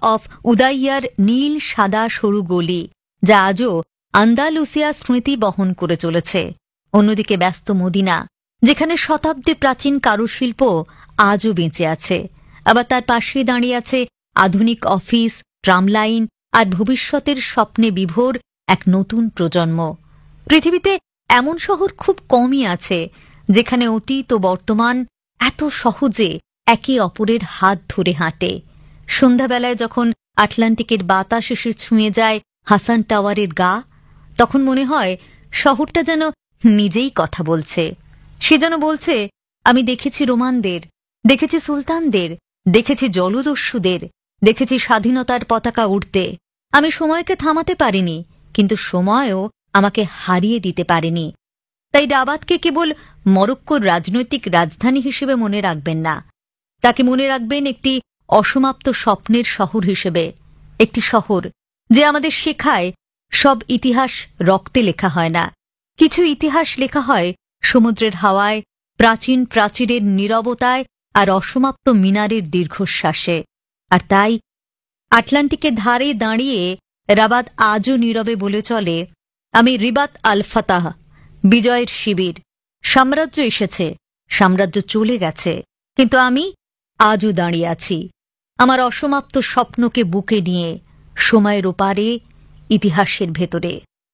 Of উদাইয়ার নীল সাদা সরু গলি, যা আজও আন্দালুসিয়া স্মৃতি বহন করে চলেছে। অন্যদিকে ব্যস্ত মদিনা, যেখানে শতাব্দী প্রাচীন কারুশিল্প আজও বেঁচে আছে। আবার তার পাশেই দাঁড়িয়ে আছে আধুনিক অফিস, ট্রামলাইন আর ভবিষ্যতের স্বপ্নে বিভোর এক নতুন প্রজন্ম। পৃথিবীতে এমন শহর খুব কমই আছে যেখানে অতীত ও বর্তমান এত সহজে একে অপরের হাত ধরে হাঁটে। সন্ধ্যাবেলায় যখন আটলান্টিকের বাতাস এসে ছুঁয়ে যায় হাসান টাওয়ারের গা, তখন মনে হয় শহরটা যেন নিজেই কথা বলছে। সে যেন বলছে, আমি দেখেছি রোমানদের, দেখেছি সুলতানদের, দেখেছি জলদস্যুদের, দেখেছি স্বাধীনতার পতাকা উঠতে। আমি সময়কে থামাতে পারিনি, কিন্তু সময়ও আমাকে হারিয়ে দিতে পারেনি। তাই রাবাতকে কেবল মরক্কোর রাজনৈতিক রাজধানী হিসেবে মনে রাখবেন না, তাকে মনে রাখবেন একটি অসমাপ্ত স্বপ্নের শহর হিসেবে। একটি শহর যে আমাদের শেখায় সব ইতিহাস রক্তে লেখা হয় না, কিছু ইতিহাস লেখা হয় সমুদ্রের হাওয়ায়, প্রাচীন প্রাচীরের নীরবতায় আর অসমাপ্ত মিনারের দীর্ঘশ্বাসে। আর তাই আটলান্টিকের ধারে দাঁড়িয়ে রাবাত আজও নীরবে বলে চলে, আমি রিবাত আল ফাতাহ, বিজয়ের শিবির। সাম্রাজ্য এসেছে, সাম্রাজ্য চলে গেছে, কিন্তু আমি আজও দাঁড়িয়ে আছি আমার অসমাপ্ত স্বপ্নকে বুকে নিয়ে, সময়ের ওপারে, ইতিহাসের ভেতরে।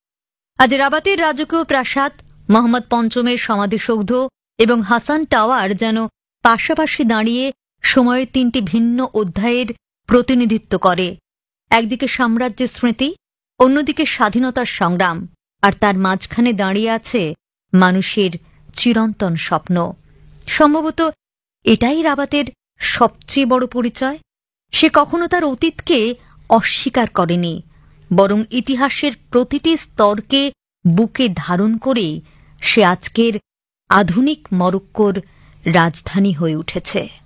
আজ রাবাতের রাজকীয় প্রাসাদ, মোহাম্মদ পঞ্চমের সমাধিসৌধ এবং হাসান টাওয়ার যেন পাশাপাশি দাঁড়িয়ে সময়ের তিনটি ভিন্ন অধ্যায়ের প্রতিনিধিত্ব করে। একদিকে সাম্রাজ্যের স্মৃতি, অন্যদিকে স্বাধীনতার সংগ্রাম, আর তার মাঝখানে দাঁড়িয়ে আছে মানুষের চিরন্তন স্বপ্ন। সম্ভবত এটাই রাবাতের সবচেয়ে বড় পরিচয়। সে কখনো তার অতীতকে অস্বীকার করেনি, বরং ইতিহাসের প্রতিটি স্তরকে বুকে ধারণ করেই সে আজকের আধুনিক মরক্কোর রাজধানী হয়ে উঠেছে।